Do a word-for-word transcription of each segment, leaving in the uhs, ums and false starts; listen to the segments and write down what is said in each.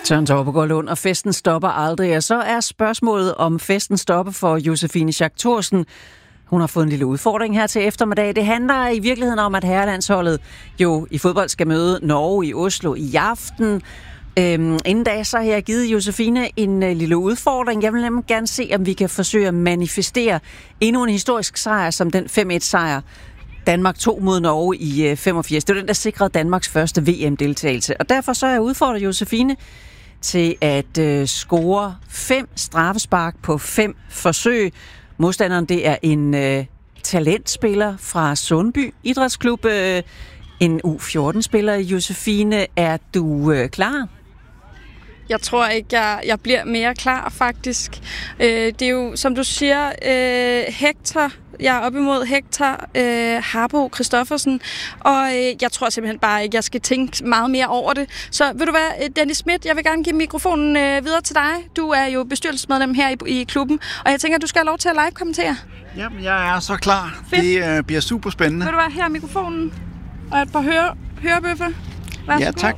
Søren Torpegaard Lund, og festen stopper aldrig. Og så er spørgsmålet, om festen stopper for Josefine Schack Thorsen. Hun har fået en lille udfordring her til eftermiddag. Det handler i virkeligheden om, at herrelandsholdet jo i fodbold skal møde Norge i Oslo i aften. Øhm, inden da, så har jeg givet Josefine en uh, lille udfordring. Jeg vil nemlig gerne se, om vi kan forsøge at manifestere endnu en historisk sejr, som den fem et sejr Danmark tog mod Norge i uh, femogfirs. Det var den, der sikrede Danmarks første V M-deltagelse. Og derfor så har jeg udfordret Josefine til at uh, score fem straffespark på fem forsøg. Modstanderen, det er en uh, talentspiller fra Sundby Idrætsklub, uh, en U fjorten-spiller. Josefine, er du uh, klar? Jeg tror ikke, jeg, jeg bliver mere klar, faktisk. Øh, det er jo, som du siger, øh, Hector. Jeg er op imod Hector øh, Harbo Christoffersen, og øh, jeg tror simpelthen bare ikke, jeg skal tænke meget mere over det. Så vil du være, Dennis Schmidt, jeg vil gerne give mikrofonen øh, videre til dig. Du er jo bestyrelsesmedlem her i, i klubben, og jeg tænker, at du skal have lov til at live-kommentere. Jamen, jeg er så klar. Fedt. Det øh, bliver super spændende. Vil du være her mikrofonen, og et par høre, hørebøffer? Værsgo. Ja, tak.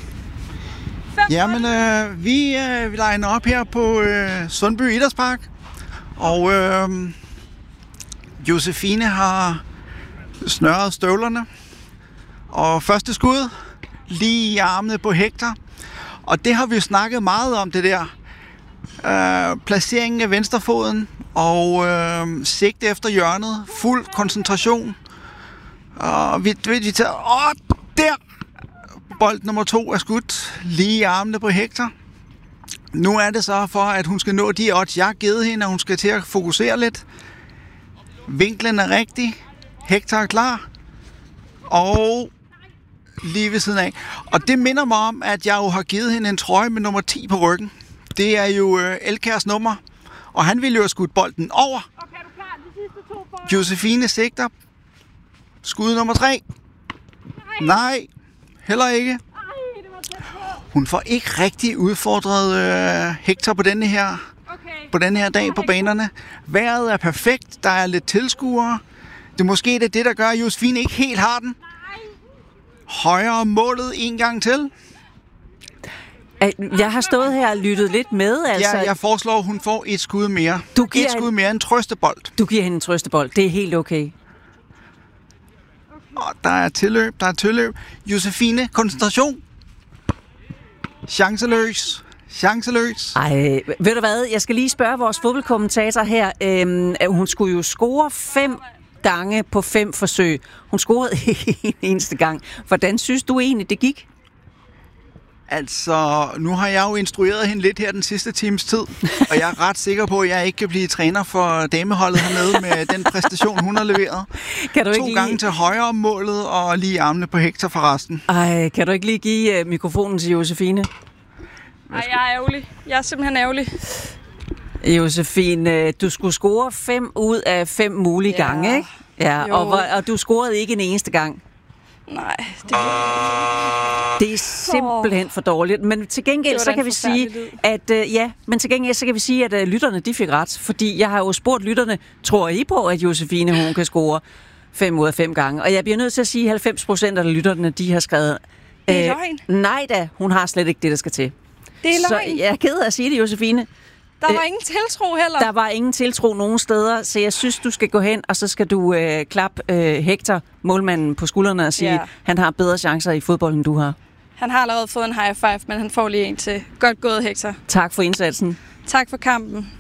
Jamen, øh, vi, øh, vi legner op her på øh, Sundby Idrætspark, og øh, Josefine har snørret støvlerne, og første skud lige i armene på Hector, og det har vi snakket meget om, det der øh, placeringen af venstrefoden og øh, sigte efter hjørnet, fuld koncentration, og vi, vi tager, åh, der! Bold nummer to er skudt lige i armene på Hector. Nu er det så for, at hun skal nå de odds, jeg har givet hende, og hun skal til at fokusere lidt. Vinklen er rigtig. Hector er klar. Og lige ved siden af. Og det minder mig om, at jeg jo har givet hende en trøje med nummer ti på ryggen. Det er jo øh, Elkærs nummer. Og han ville jo have skudt bolden over. Okay, er du klar? De sidste to for... Josefine sigter. Skud nummer tre. Nej. Nej. Heller ikke. Hun får ikke rigtig udfordret øh, Hector på denne her, okay. på denne her dag på banerne. Vejret er perfekt. Der er lidt tilskuere. Det er måske det, det der gør, at Josefine ikke helt har den. Højere målet en gang til. Jeg har stået her og lyttet lidt med. Altså. Ja, jeg foreslår, at hun får et skud mere. Du giver et skud mere end trøstebold. Du giver hende en trøstebold. Det er helt okay. Og der er tilløb, der er tilløb. Josefine, koncentration. Chanceløs. Chanceløs. Ej, ved du hvad? Jeg skal lige spørge vores fodboldkommentator her. Øhm, hun skulle jo score fem gange på fem forsøg. Hun scorede en eneste gang. Hvordan synes du egentlig, det gik? Altså, nu har jeg jo instrueret hende lidt her den sidste times tid, og jeg er ret sikker på, at jeg ikke kan blive træner for dameholdet hernede med den præstation, hun har leveret. Kan du to ikke lige... gange til højre om målet, og lige armene på Hector for resten. Ej, kan du ikke lige give uh, mikrofonen til Josefine? Ej, jeg er ærgerlig. Jeg er simpelthen ærgerlig. Josefine, du skulle score fem ud af fem mulige ja. gange, ikke? Ja, og, og du scorede ikke en eneste gang. Nej, det Det er simpelthen for dårligt. Men til gengæld så kan vi sige, at uh, ja, men til gengæld så kan vi sige, at uh, lytterne de fik ret, fordi jeg har jo spurgt lytterne, tror I på, at Josefine hun kan score fem ud af fem gange? Og jeg bliver nødt til at sige, at halvfems procent af lytterne de har skrevet. Det er løgn. Nej da, hun har slet ikke det, der skal til. Det er løgn. Så jeg er ked af at sige det, Josefine. Der var øh, ingen tiltro heller. Der var ingen tiltro nogen steder, så jeg synes, du skal gå hen, og så skal du øh, klappe øh, Hector, målmanden, på skuldrene og sige, ja. Han har bedre chancer i fodbold, end du har. Han har allerede fået en high five, men han får lige en til. Godt gået, Hector. Tak for indsatsen. Tak for kampen.